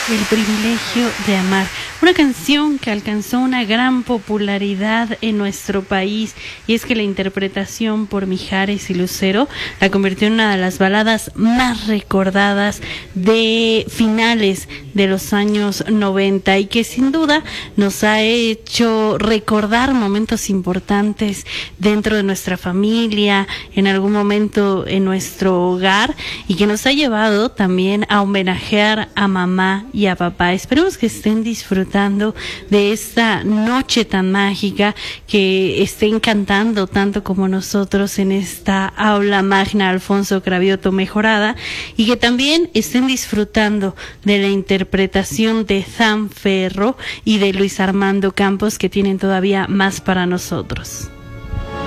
El privilegio de amar, una canción que alcanzó una gran popularidad en nuestro país, y es que la interpretación por Mijares y Lucero la convirtió en una de las baladas más recordadas de finales de los años 90 y que sin duda nos ha hecho recordar momentos importantes dentro de nuestra familia, en algún momento en nuestro hogar, y que nos ha llevado también a homenajear a mamá y a papá. Esperemos que estén disfrutando de esta noche tan mágica, que estén cantando tanto como nosotros en esta aula magna Alfonso Cravioto mejorada, y que también estén disfrutando de la interpretación de Dan Ferro y de Luis Armando Campos, que tienen todavía más para nosotros.